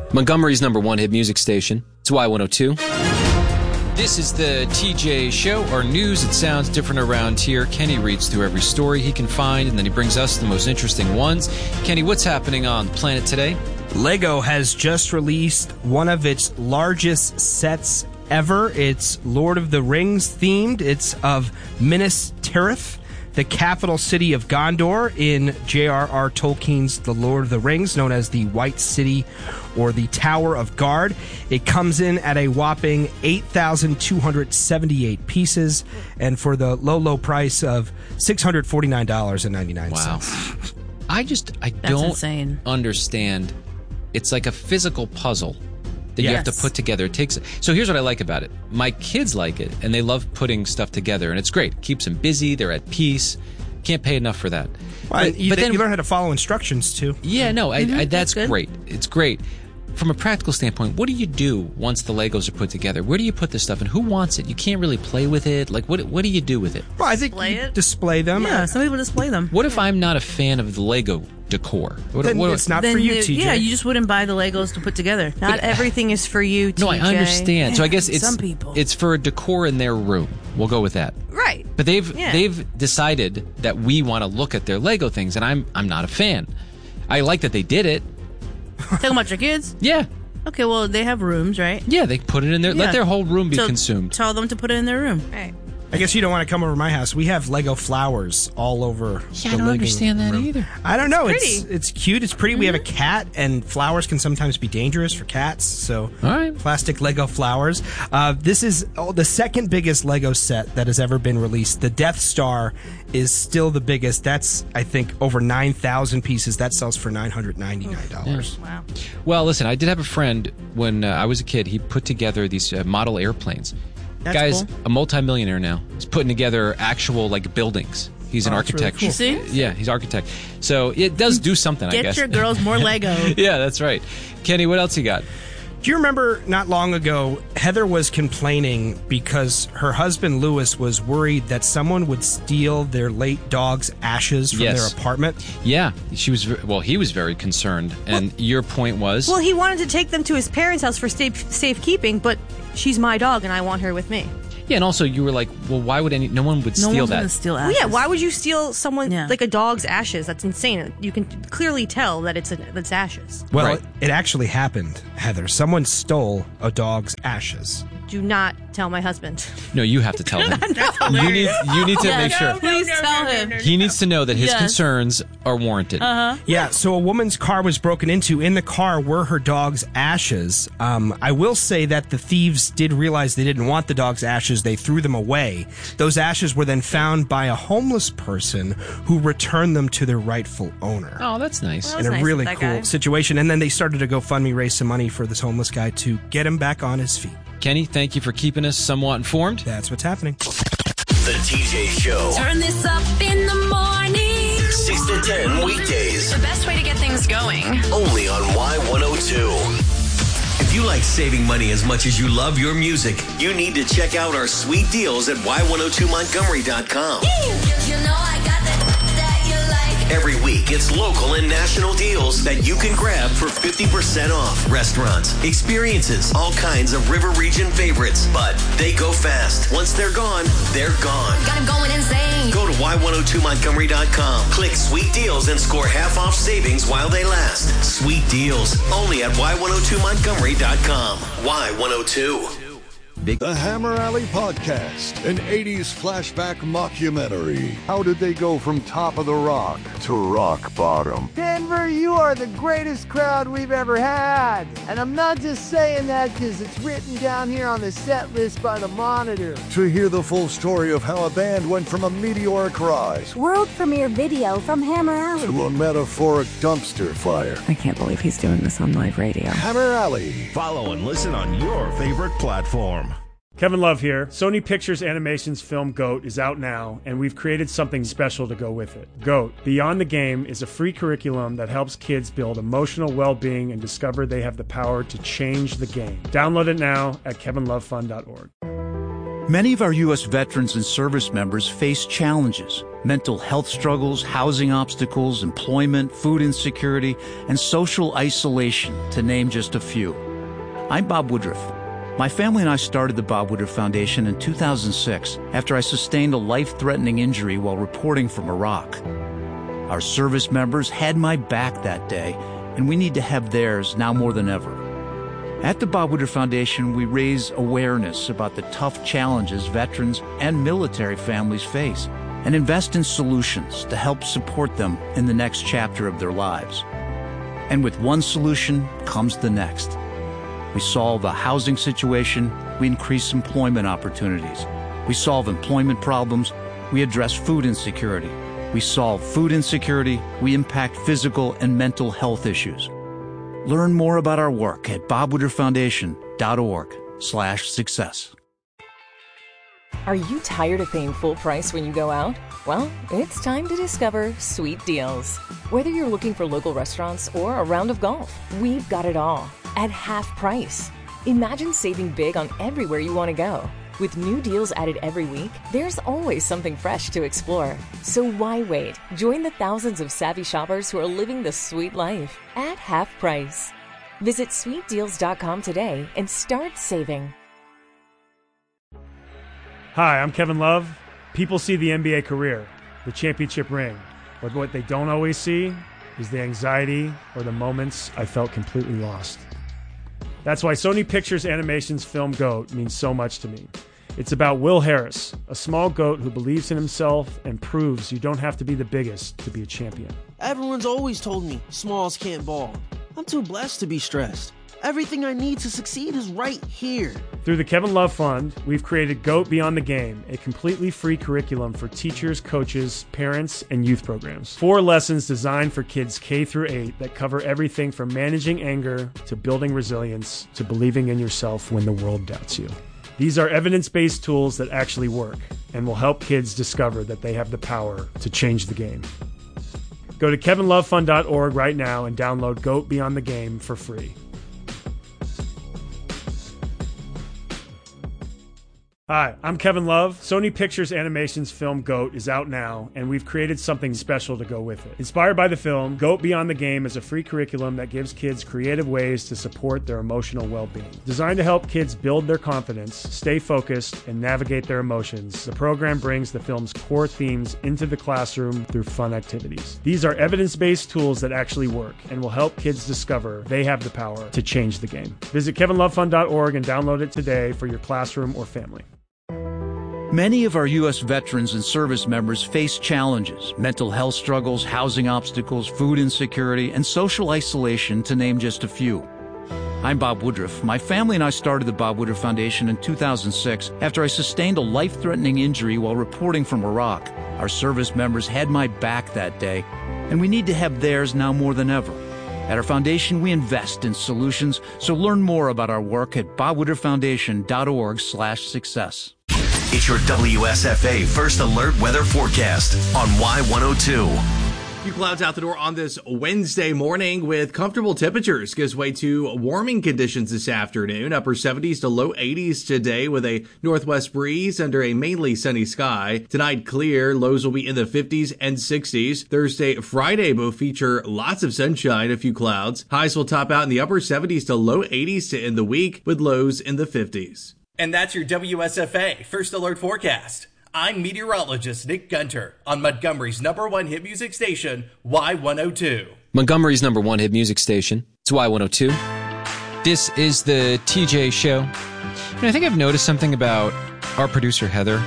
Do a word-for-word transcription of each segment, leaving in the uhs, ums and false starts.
Montgomery's number one hit music station. It's Y one oh two. This is the T J Show, our news. It sounds different around here. Kenny reads through every story he can find, and then he brings us the most interesting ones. Kenny, what's happening on the planet today? Lego has just released one of its largest sets ever. It's Lord of the Rings themed. It's of Minas Tirith, the capital city of Gondor in J R R Tolkien's The Lord of the Rings, known as the White City or the Tower of Guard. It comes in at a whopping eight thousand two hundred seventy-eight pieces, and for the low, low price of six hundred forty-nine dollars and ninety-nine cents. Wow. I just, I That's don't insane. understand. It's like a physical puzzle that you Yes. have to put together. It takes. So here's what I like about it. My kids like it, and they love putting stuff together, and it's great. It keeps them busy. They're at peace. Can't pay enough for that. Well, but, you, but then, you learn how to follow instructions, too. yeah, no, I, Mhm, I, that's that's good. great. It's great. From a practical standpoint, what do you do once the Legos are put together? Where do you put this stuff, and who wants it? You can't really play with it. Like, what what do you do with it? Well, I think Display you it? display them. Yeah, some people display them. What if I'm not a fan of the Lego decor? What, Then what- it's not Then for you, the- T J. Yeah, you just wouldn't buy the Legos to put together. Not everything is for you, T J. No, I understand. So I guess it's Some people. it's for a decor in their room. We'll go with that. Right. But they've Yeah. they've decided that we want to look at their Lego things, and I'm I'm not a fan. I like that they did it. Talking about your kids? Yeah, Okay, well, they have rooms, right? yeah, they put it in there. Yeah. Let their whole room be So consumed. Tell them to put it in their room. Right. I guess you don't want to come over to my house. We have Lego flowers all over Yeah, the I don't living understand that room. either. I don't know. It's It's pretty. it's cute. It's pretty. We have a cat, and flowers can sometimes be dangerous for cats. So, All right. plastic Lego flowers. Uh, this is oh, the second biggest Lego set that has ever been released. The Death Star is still the biggest. That's, I think, over nine thousand pieces. That sells for nine hundred ninety-nine dollars. Wow. Well, listen, I did have a friend when uh, I was a kid. He put together these uh, model airplanes. That's Guy's cool. a multimillionaire now. He's putting together actual like buildings. He's an Oh, that's really architect. cool. You see? Yeah, he's architect. So it does do something, I Get guess. your girls more Lego. Yeah, that's right. Kenny, what else you got? Do you remember not long ago, Heather was complaining because her husband Lewis was worried that someone would steal their late dog's ashes from Yes. their apartment? Yeah, she was. ve- Well, he was very concerned, and your point was. Well, he wanted to take them to his parents' house for safe safekeeping, but she's my dog and I want her with me. yeah, and also you were like, well, why would any? No one would No steal one's that. gonna steal Well, ashes. yeah, why would you steal someone Yeah. like a dog's ashes? That's insane. You can clearly tell that it's a, that's ashes. Well, Right. it actually happened, Heather. Someone stole a dog's ashes. Do not tell my husband. No, you have to tell him. you need. You need to make sure. Please tell him. He needs to know that his Yes. concerns are warranted. Uh-huh. Yeah, so a woman's car was broken into. In the car were her dog's ashes. Um, I will say that the thieves did realize they didn't want the dog's ashes. They threw them away. Those ashes were then found by a homeless person who returned them to their rightful owner. Oh, that's nice. Well, in a nice really of that cool guy. situation. And then they started to GoFundMe, raise some money for this homeless guy to get him back on his feet. Kenny, thank you for keeping us somewhat informed. That's what's happening. The T J Show. Turn this up in the morning. six to ten weekdays. The best way to get things going. Only on Y one oh two. If you like saving money as much as you love your music, you need to check out our sweet deals at Y one oh two Montgomery dot com. You know I got that that you like. Every week, it's local and national deals that you can grab for fifty percent off. Restaurants, experiences, all kinds of River Region favorites. But they go fast. Once they're gone, they're gone. Got him going insane. Go to Y one oh two Montgomery dot com. Click Sweet Deals and score half off savings while they last. Sweet Deals, only at Y one oh two Montgomery dot com. Y one oh two. The Hammer Alley Podcast, an eighties flashback mockumentary. How did they go from top of the rock to rock bottom? Denver, you are the greatest crowd we've ever had. And I'm not just saying that because it's written down here on the set list by the Monitor. To hear the full story of how a band went from a meteoric rise World premiere video from Hammer Alley. to a metaphoric dumpster fire. I can't believe he's doing this on live radio. Hammer Alley. Follow and listen on your favorite platform. Kevin Love here. Sony Pictures Animation's film GOAT is out now, and we've created something special to go with it. GOAT, Beyond the Game, is a free curriculum that helps kids build emotional well-being and discover they have the power to change the game. Download it now at kevin love fun dot org. Many of our U S veterans and service members face challenges: mental health struggles, housing obstacles, employment, food insecurity, and social isolation, to name just a few. I'm Bob Woodruff. My family and I started the Bob Woodruff Foundation in two thousand six after I sustained a life-threatening injury while reporting from Iraq. Our service members had my back that day, and we need to have theirs now more than ever. At the Bob Woodruff Foundation, we raise awareness about the tough challenges veterans and military families face and invest in solutions to help support them in the next chapter of their lives. And with one solution comes the next. We solve a housing situation, we increase employment opportunities. We solve employment problems, we address food insecurity. We solve food insecurity, we impact physical and mental health issues. Learn more about our work at bob woodruff foundation dot org slash success. Are you tired of paying full price when you go out? Well, it's time to discover Sweet Deals. Whether you're looking for local restaurants or a round of golf, we've got it all at half price. Imagine saving big on everywhere you want to go. With new deals added every week, there's always something fresh to explore. So why wait? Join the thousands of savvy shoppers who are living the sweet life at half price. Visit sweet deals dot com today and start saving. Hi, I'm Kevin Love. People see the N B A career, the championship ring, but what they don't always see is the anxiety or the moments I felt completely lost. That's why Sony Pictures Animation's film GOAT means so much to me. It's about Will Harris, a small goat who believes in himself and proves you don't have to be the biggest to be a champion. Everyone's always told me smalls can't ball. I'm too blessed to be stressed. Everything I need to succeed is right here. Through the Kevin Love Fund, we've created GOAT Beyond the Game, a completely free curriculum for teachers, coaches, parents, and youth programs. Four lessons designed for kids K through eight that cover everything from managing anger to building resilience to believing in yourself when the world doubts you. These are evidence-based tools that actually work and will help kids discover that they have the power to change the game. Go to kevin love fund dot org right now and download GOAT Beyond the Game for free. Hi, I'm Kevin Love. Sony Pictures Animation's film GOAT is out now, and we've created something special to go with it. Inspired by the film, GOAT Beyond the Game is a free curriculum that gives kids creative ways to support their emotional well-being. Designed to help kids build their confidence, stay focused, and navigate their emotions, the program brings the film's core themes into the classroom through fun activities. These are evidence-based tools that actually work and will help kids discover they have the power to change the game. Visit kevin love fund dot org and download it today for your classroom or family. Many of our U S veterans and service members face challenges: mental health struggles, housing obstacles, food insecurity, and social isolation, to name just a few. I'm Bob Woodruff. My family and I started the Bob Woodruff Foundation in two thousand six after I sustained a life-threatening injury while reporting from Iraq. Our service members had my back that day, and we need to have theirs now more than ever. At our foundation, we invest in solutions, so learn more about our work at bob woodruff foundation dot org slash success. It's your W S F A First Alert Weather Forecast on Y one oh two. A few clouds out the door on this Wednesday morning with comfortable temperatures. Gives way to warming conditions this afternoon. Upper seventies to low eighties today with a northwest breeze under a mainly sunny sky. Tonight clear. Lows will be in the fifties and sixties. Thursday, Friday both feature lots of sunshine, a few clouds. Highs will top out in the upper seventies to low eighties to end the week with lows in the fifties. And that's your W S F A First Alert Forecast. I'm meteorologist Nick Gunter on Montgomery's number one hit music station, Y one oh two. Montgomery's number one hit music station. It's Y one oh two. This is the T J Show. And I think I've noticed something about our producer, Heather.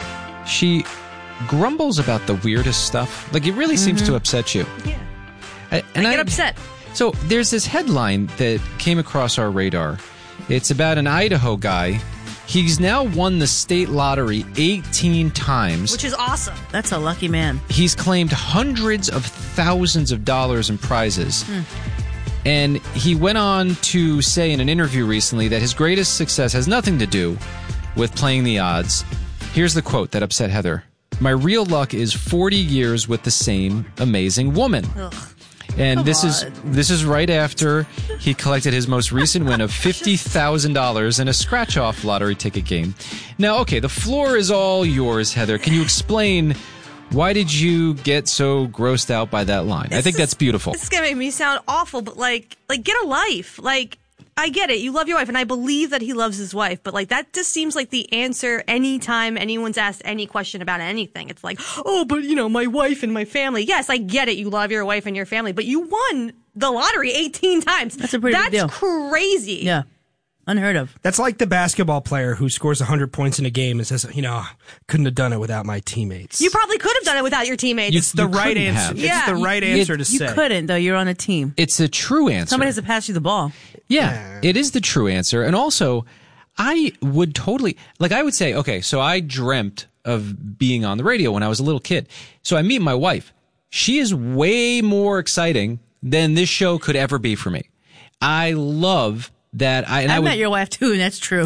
She grumbles about the weirdest stuff. Like, it really mm-hmm. seems to upset you. Yeah. I, and I get I, upset. So there's this headline that came across our radar. It's about an Idaho guy. He's now won the state lottery eighteen times. Which is awesome. That's a lucky man. He's claimed hundreds of thousands of dollars in prizes. Hmm. And he went on to say in an interview recently that his greatest success has nothing to do with playing the odds. Here's the quote that upset Heather. "My real luck is forty years with the same amazing woman." Ugh. And Come this on. is this is right after he collected his most recent win of fifty thousand dollars in a scratch-off lottery ticket game. Now, okay, the floor is all yours, Heather. Can you explain why did you get so grossed out by that line? I think that's beautiful. This is gonna make me sound awful, but like, like get a life. Like, I get it. You love your wife, and I believe that he loves his wife. But like, that just seems like the answer anytime anyone's asked any question about anything. It's like, oh, but you know, my wife and my family. Yes, I get it. You love your wife and your family, but you won the lottery eighteen times. That's a pretty That's big deal. crazy. Yeah. Unheard of. That's like the basketball player who scores one hundred points in a game and says, you know, couldn't have done it without my teammates. You probably could have done it without your teammates. It's the you right couldn't answer. have. It's Yeah. the right You- answer to You say. couldn't, though. You're on a team. It's a true answer. Somebody has to pass you the ball. Yeah, it is the true answer. And also, I would totally, like I would say, okay, so I dreamt of being on the radio when I was a little kid. So I meet my wife. She is way more exciting than this show could ever be for me. I love that. I, and I, I would, met your wife, too, and that's true.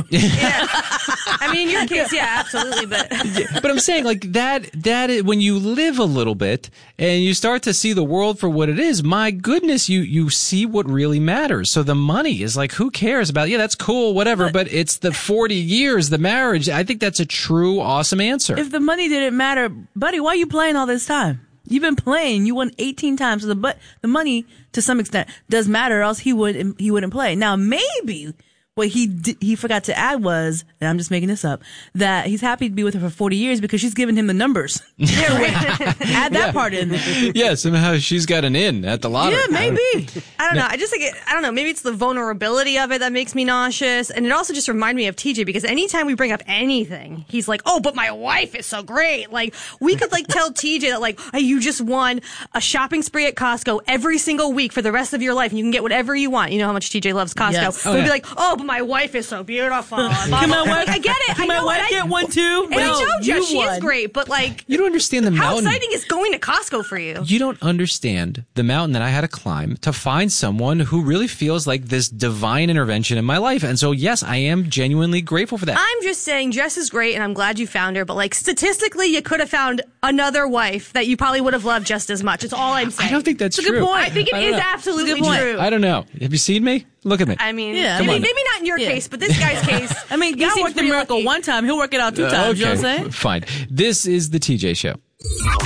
I mean, in your case, yeah, absolutely. But but I'm saying like that, that is, when you live a little bit and you start to see the world for what it is, my goodness, you, you see what really matters. So the money is like, who cares about, yeah, that's cool, whatever, but, but it's the forty years, the marriage. I think that's a true, awesome answer. If the money didn't matter, buddy, why are you playing all this time? You've been playing. You won eighteen times. So the but the money, to some extent, does matter, or else he would he wouldn't play. Now, maybe what he di- he forgot to add was, and I'm just making this up, that he's happy to be with her for forty years because she's giving him the numbers. Add that Yeah. part in there. Yeah, somehow she's got an in at the lottery. Yeah, maybe. I don't know. I just think it, I don't know. Maybe it's the vulnerability of it that makes me nauseous, and it also just reminded me of T J because anytime we bring up anything, he's like, "Oh, but my wife is so great." Like we could like tell T J that like, hey, you just won a shopping spree at Costco every single week for the rest of your life, and you can get whatever you want. You know how much T J loves Costco. Yes. So Oh, we'd yeah. be like, "Oh, but my wife is so beautiful." Blah, blah, Can my blah. wife- I get it. Can I my know. wife and I- get one too? And I No, told you, you she is won. great, but like, You don't understand the how mountain. exciting is going to Costco for you? You don't understand the mountain that I had to climb to find someone who really feels like this divine intervention in my life. And so, yes, I am genuinely grateful for that. I'm just saying Jess is great and I'm glad you found her, but like statistically you could have found another wife that you probably would have loved just as much. It's all I'm saying. I don't think that's It's a true. good point. I think it I don't is know. absolutely It's a good point. true. I don't know. Have you seen me? Look at me. I mean, Yeah, maybe, come on. maybe not in your Yeah. case, but this guy's case. I mean, he God seems worked the pretty miracle lucky. one time. He'll work it out two times. You know what I'm saying? Fine. This is the T J Show.